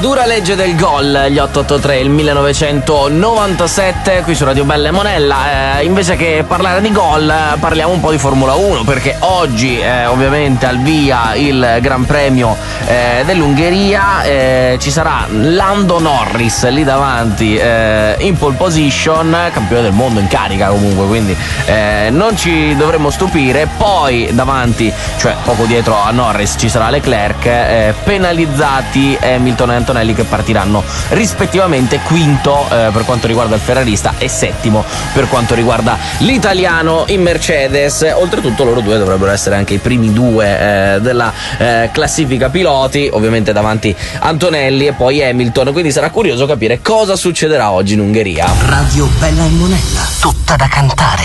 dura legge del gol, gli 883, il 1997, qui su Radio Bella e Monella. Invece che parlare di gol, parliamo un po' di Formula 1, perché oggi ovviamente al via il Gran Premio dell'Ungheria. Ci sarà Lando Norris lì davanti in pole position, campione del mondo in carica comunque, quindi non ci dovremmo stupire. Poi davanti, cioè poco dietro a Norris, ci sarà Leclerc, penalizzati Hamilton e Antonelli, che partiranno rispettivamente quinto per quanto riguarda il ferrarista e settimo per quanto riguarda l'italiano in Mercedes. Oltretutto loro due dovrebbero essere anche i primi due della classifica piloti, ovviamente davanti Antonelli e poi Hamilton, quindi sarà curioso capire cosa succederà oggi in Ungheria. Radio Bella e Monella, tutta da cantare.